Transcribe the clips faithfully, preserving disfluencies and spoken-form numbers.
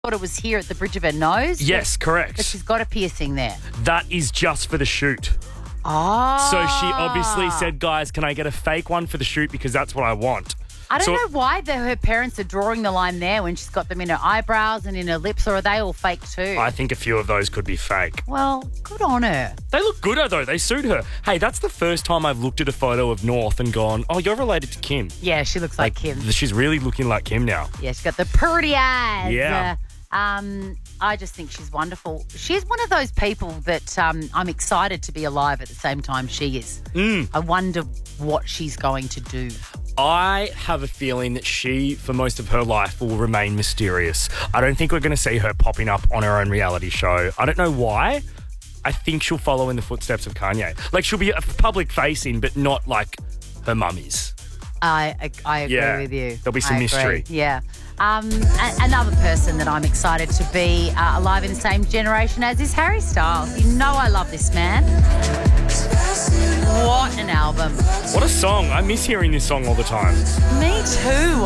thought it was here at the bridge of her nose. Yes, but, correct. But she's got a piercing there. That is just for the shoot. Oh. So she obviously said, guys, can I get a fake one for the shoot because that's what I want. I don't so, know why the, her parents are drawing the line there when she's got them in her eyebrows and in her lips, or are they all fake too? I think a few of those could be fake. Well, good on her. They look good, though. They suit her. Hey, that's the first time I've looked at a photo of North and gone, oh, you're related to Kim. Yeah, she looks like, like Kim. She's really looking like Kim now. Yeah, she's got the pretty eyes. Yeah. Uh, um, I just think she's wonderful. She's one of those people that um, I'm excited to be alive at the same time she is. Mm. I wonder what she's going to do. I have a feeling that she, for most of her life, will remain mysterious. I don't think we're going to see her popping up on her own reality show. I don't know why. I think she'll follow in the footsteps of Kanye. Like, she'll be a public facing, but not like her mum is. I, I, I agree yeah, with you. There'll be some I mystery. Agree. Yeah. Um, a- another person that I'm excited to be uh, alive in the same generation as is Harry Styles. You know I love this man. What an album. What a song. I miss hearing this song all the time. Me too.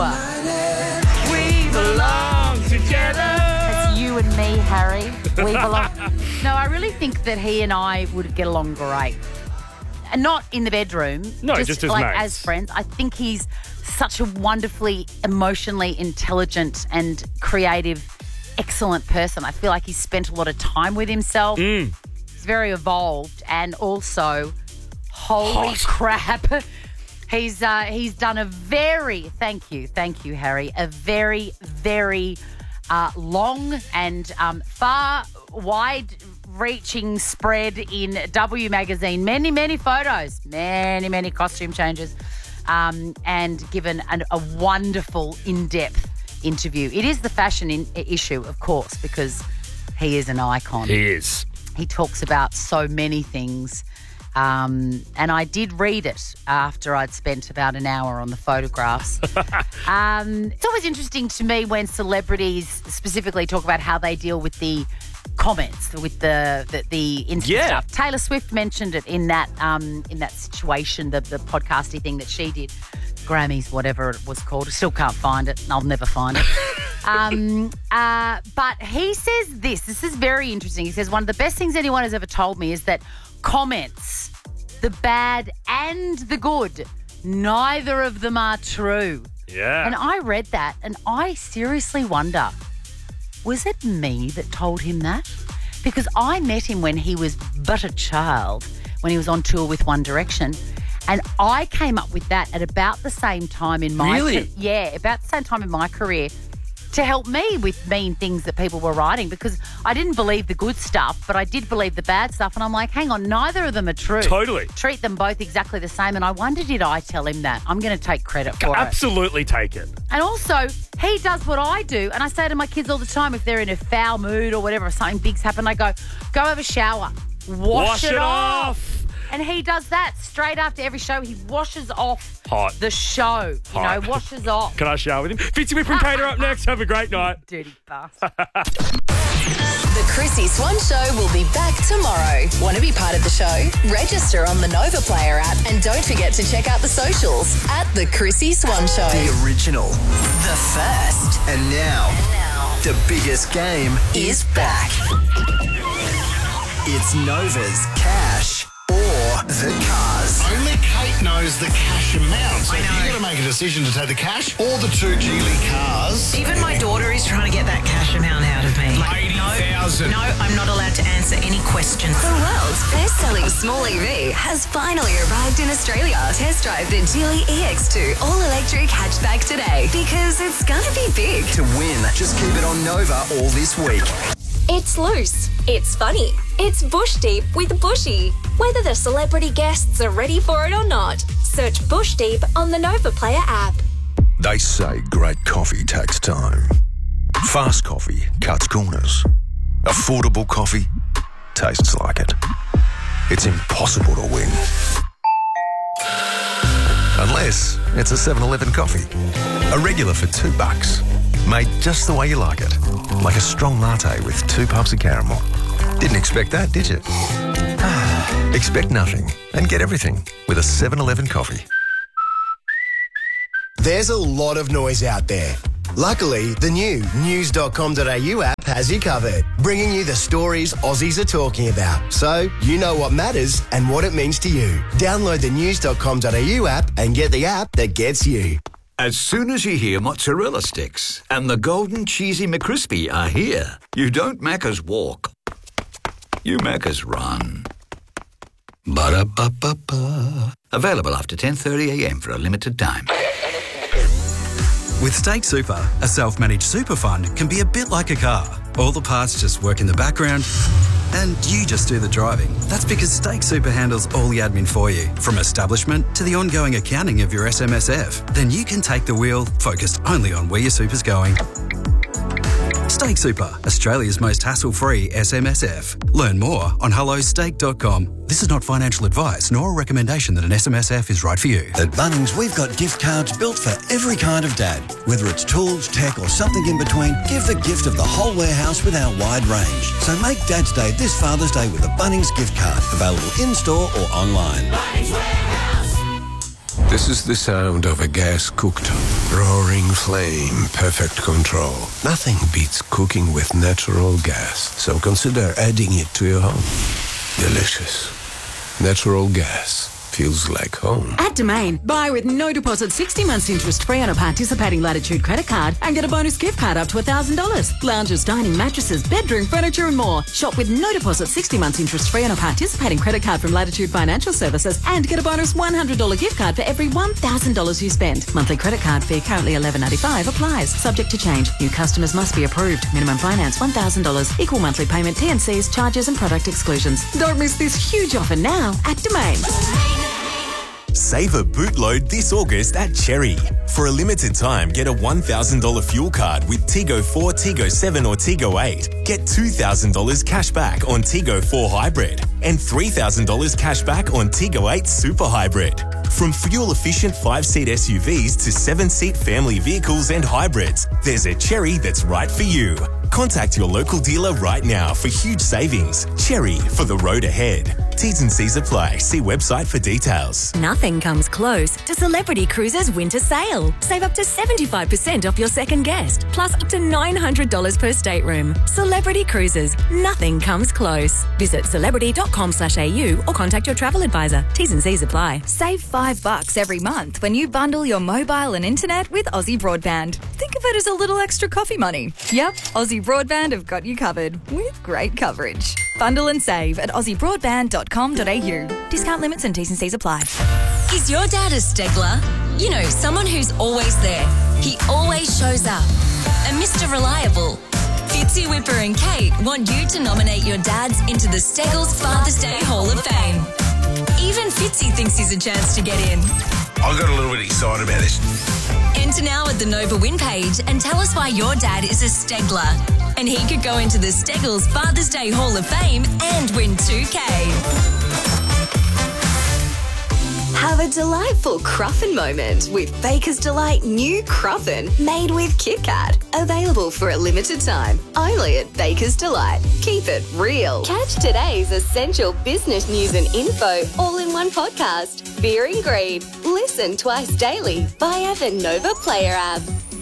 We belong together. It's you and me, Harry. We belong. No, I really think that he and I would get along great. And not in the bedroom. No, just, just as like mates. as friends. I think he's such a wonderfully, emotionally intelligent and creative, excellent person. I feel like he's spent a lot of time with himself. Mm. He's very evolved, and also, holy Hot. crap, he's uh, he's done a very, thank you, thank you, Harry, a very, very uh, long and um, far, wide-reaching spread in W Magazine. Many, many photos, many, many costume changes, um, and given an, a wonderful, in-depth interview. It is the fashion in, issue, of course, because he is an icon. He is. He talks about so many things. Um, and I did read it after I'd spent about an hour on the photographs. um, it's always interesting to me when celebrities specifically talk about how they deal with the comments, with the the, the Insta Yeah. stuff. Taylor Swift mentioned it in that um, in that situation, the, the podcasty thing that she did. Grammys, whatever it was called. I still can't find it. I'll never find it. um, uh, but he says this. This is very interesting. He says, one of the best things anyone has ever told me is that comments, the bad and the good, neither of them are true. Yeah. And I read that and I seriously wonder, was it me that told him that? Because I met him when he was but a child, when he was on tour with One Direction. And I came up with that at about the same time in my Really? ca- yeah, about the same time in my career to help me with mean things that people were writing, because I didn't believe the good stuff, but I did believe the bad stuff. And I'm like, hang on, neither of them are true. Totally. Treat them both exactly the same. And I wonder, did I tell him that? I'm going to take credit for it. Absolutely take it. And also, he does what I do. And I say to my kids all the time, if they're in a foul mood or whatever, if something big's happened, I go, go have a shower. Wash, Wash it, it off. off. And he does that straight after every show. He washes off Hot. the show. You Hot. know, washes off. Can I shower with him? Fitzy Whip and Cater up next. Have a great night. Dirty bastard. The Chrissy Swan Show will be back tomorrow. Want to be part of the show? Register on the Nova Player app and don't forget to check out the socials at The Chrissy Swan Show. The original. The first And now, the biggest game is back. It's Nova's Cash or the Cars. Only Kate knows the cash amount. So if you've got to make a decision to take the cash or the two Geely cars. Even my daughter is trying to get that cash amount out of me. eighty thousand. No, I'm not allowed to answer any questions. The world's best-selling small E V has finally arrived in Australia. Test drive the Geely E X two all-electric hatchback today, because it's gonna be big. To win, just keep it on Nova all this week. It's loose. It's funny. It's Bush Deep with Bushy. Whether the celebrity guests are ready for it or not, search Bush Deep on the Nova Player app. They say great coffee takes time. Fast coffee cuts corners. Affordable coffee tastes like it. It's impossible to win. Unless it's a seven eleven coffee. A regular for two bucks. Made just the way you like it. Like a strong latte with two puffs of caramel. Didn't expect that, did you? Expect nothing and get everything with a seven eleven coffee. There's a lot of noise out there. Luckily, the new news dot com dot a u app has you covered, bringing you the stories Aussies are talking about, so you know what matters and what it means to you. Download the news dot com dot a u app and get the app that gets you. As soon as you hear mozzarella sticks and the golden cheesy McCrispy are here, you don't Macca's walk. You Macca's run. Ba-da-ba-ba-ba. Available after ten thirty a m for a limited time. With Stake Super, a self-managed super fund can be a bit like a car. All the parts just work in the background and you just do the driving. That's because Stake Super handles all the admin for you, from establishment to the ongoing accounting of your S M S F. Then you can take the wheel, focused only on where your super's going. Stake Super, Australia's most hassle-free S M S F. Learn more on hello stake dot com. This is not financial advice nor a recommendation that an S M S F is right for you. At Bunnings, we've got gift cards built for every kind of dad. Whether it's tools, tech or something in between, give the gift of the whole warehouse with our wide range. So make Dad's Day this Father's Day with a Bunnings gift card. Available in-store or online. Bunnings Warehouse. This is the sound of a gas cooktop. Roaring flame, perfect control. Nothing beats cooking with natural gas. So consider adding it to your home. Delicious. Natural gas. Feels like home. At Domain, buy with no deposit sixty months interest free on a participating Latitude credit card and get a bonus gift card up to one thousand dollars. Lounges, dining, mattresses, bedroom, furniture and more. Shop with no deposit sixty months interest free on a participating credit card from Latitude Financial Services and get a bonus one hundred dollars gift card for every one thousand dollars you spend. Monthly credit card fee currently eleven ninety-five applies. Subject to change. New customers must be approved. Minimum finance one thousand dollars. Equal monthly payment T and Cs, charges and product exclusions. Don't miss this huge offer now at Domain. Save a bootload this August at Cherry. For a limited time, get a one thousand dollars fuel card with Tigo four, Tigo seven or Tigo eight. Get two thousand dollars cash back on Tigo four Hybrid and three thousand dollars cash back on Tigo eight Super Hybrid. From fuel-efficient five-seat S U Vs to seven-seat family vehicles and hybrids, there's a Cherry that's right for you. Contact your local dealer right now for huge savings. Cherry, for the road ahead. T's and C's apply. See website for details. Nothing comes close to Celebrity Cruises winter sale. Save up to seventy-five percent off your second guest, plus up to nine hundred dollars per stateroom. Celebrity Cruises. Nothing comes close. Visit celebrity dot com slash a u or contact your travel advisor. T's and C's apply. Save five bucks every month when you bundle your mobile and internet with Aussie Broadband. Think of it as a little extra coffee money. Yep, Aussie Broadband have got you covered with great coverage. Bundle and save at aussie broadband dot com dot a u. Discount limits and T's and C's apply. Is your dad a stegler? You know, someone who's always there. He always shows up. And Mister Reliable. Fitzy, Whipper and Kate want you to nominate your dads into the Steggles Father's Day Hall of Fame. Even Fitzy thinks he's a chance to get in. I got a little bit excited about this. Enter now at the Nova Win page and tell us why your dad is a stegler. And he could go into the Steggles Father's Day Hall of Fame and win two K. Have a delightful Cruffin moment with Baker's Delight new Cruffin made with Kit Kat. Available for a limited time, only at Baker's Delight. Keep it real. Catch today's essential business news and info all in one podcast. Fear and Greed. Listen twice daily via the Nova Player app.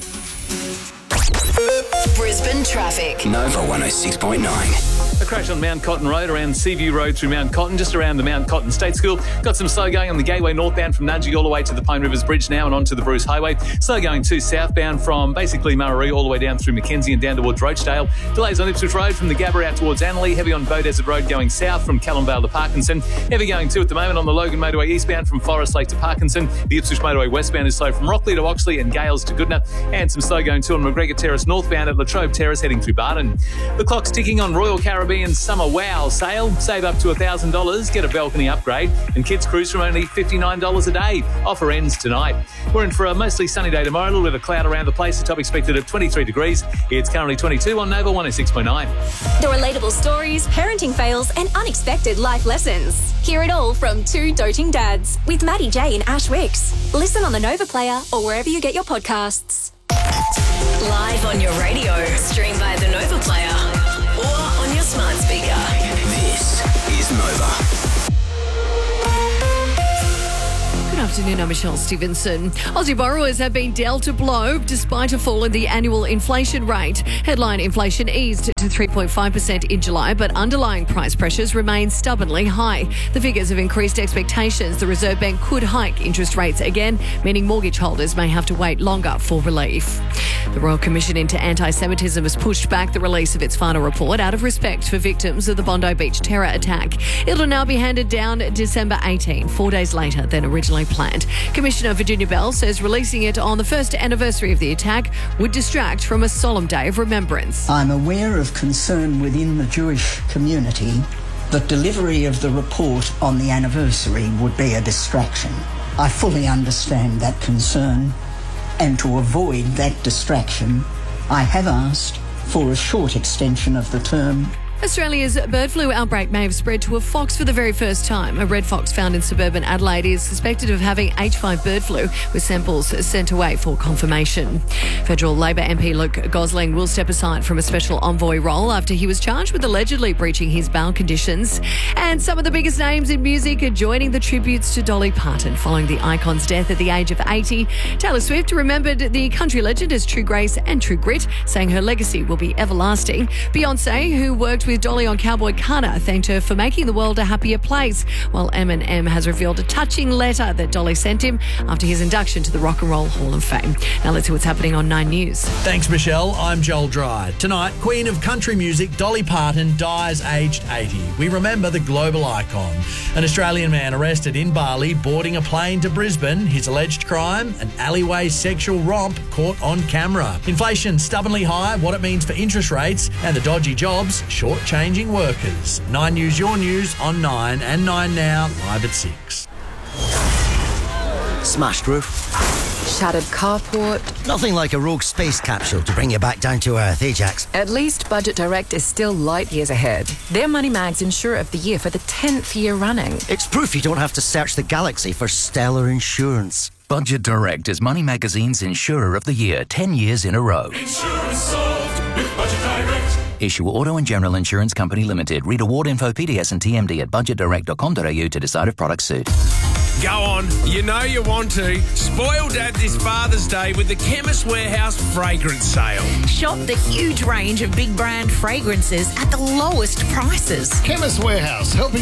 Brisbane traffic. Nova one oh six point nine. A crash on Mount Cotton Road around Seaview Road through Mount Cotton, just around the Mount Cotton State School. Got some slow going on the Gateway northbound from Nudgee all the way to the Pine Rivers Bridge now and onto the Bruce Highway. Slow going too southbound from basically Murray all the way down through Mackenzie and down towards Rochdale. Delays on Ipswich Road from the Gabba out towards Annerley. Heavy on Bow Desert Road going south from Callumvale to Parkinson. Heavy going too at the moment on the Logan Motorway eastbound from Forest Lake to Parkinson. The Ipswich Motorway westbound is slow from Rockley to Oxley and Gales to Goodna. And some slow going too on McGregor Terrace northbound at Latrobe Terrace heading through Barton. The clock's ticking on Royal Caribbean Summer Wow sale. Save up to one thousand dollars, get a balcony upgrade, and kids cruise from only fifty-nine dollars a day. Offer ends tonight. We're in for a mostly sunny day tomorrow, a little bit of cloud around the place. The top expected at twenty-three degrees. It's currently twenty-two on Nova one oh six point nine. The relatable stories, parenting fails, and unexpected life lessons. Hear it all from two doting dads with Maddie J and Ash Wicks. Listen on the Nova Player or wherever you get your podcasts. Live on your radio, stream by the Nova Player, or on your smart speaker. This is Nova. Good afternoon, I'm Michelle Stevenson. Aussie borrowers have been dealt a blow despite a fall in the annual inflation rate. Headline inflation eased to three point five percent in July, but underlying price pressures remain stubbornly high. The figures have increased expectations the Reserve Bank could hike interest rates again, meaning mortgage holders may have to wait longer for relief. The Royal Commission into Anti-Semitism has pushed back the release of its final report out of respect for victims of the Bondi Beach terror attack. It'll now be handed down December eighteenth, four days later than originally planned. Commissioner Virginia Bell says releasing it on the first anniversary of the attack would distract from a solemn day of remembrance. I'm aware of concern within the Jewish community that delivery of the report on the anniversary would be a distraction. I fully understand that concern, and to avoid that distraction, I have asked for a short extension of the term. Australia's bird flu outbreak may have spread to a fox for the very first time. A red fox found in suburban Adelaide is suspected of having H five bird flu, with samples sent away for confirmation. Federal Labor M P Luke Gosling will step aside from a special envoy role after he was charged with allegedly breaching his bail conditions. And some of the biggest names in music are joining the tributes to Dolly Parton following the icon's death at the age of eighty. Taylor Swift remembered the country legend as true grace and true grit, saying her legacy will be everlasting. Beyonce, who worked with Dolly on Cowboy Carter, thanked her for making the world a happier place, while Eminem has revealed a touching letter that Dolly sent him after his induction to the Rock and Roll Hall of Fame. Now let's see what's happening on Nine News. Thanks, Michelle. I'm Joel Dryde. Tonight, Queen of Country Music Dolly Parton dies aged eighty. We remember the global icon. An Australian man arrested in Bali boarding a plane to Brisbane. His alleged crime, an alleyway sexual romp caught on camera. Inflation stubbornly high, what it means for interest rates, and the dodgy jobs short-changing workers. Nine News, your news on Nine and Nine Now, live at six. Smashed roof. Shattered carport. Nothing like a rogue space capsule to bring you back down to earth, eh, Jax? At least Budget Direct is still light years ahead. They're Money Mag's Insurer of the Year for the tenth year running. It's proof you don't have to search the galaxy for stellar insurance. Budget Direct is Money Magazine's Insurer of the Year ten years in a row. Insurance solved with Budget Direct. Issue Auto and General Insurance Company Limited. Read award info, P D S and T M D at budget direct dot com dot a u to decide if products suit. Go on, you know you want to. Spoil Dad this Father's Day with the Chemist Warehouse fragrance sale. Shop the huge range of big brand fragrances at the lowest prices. Chemist Warehouse, helping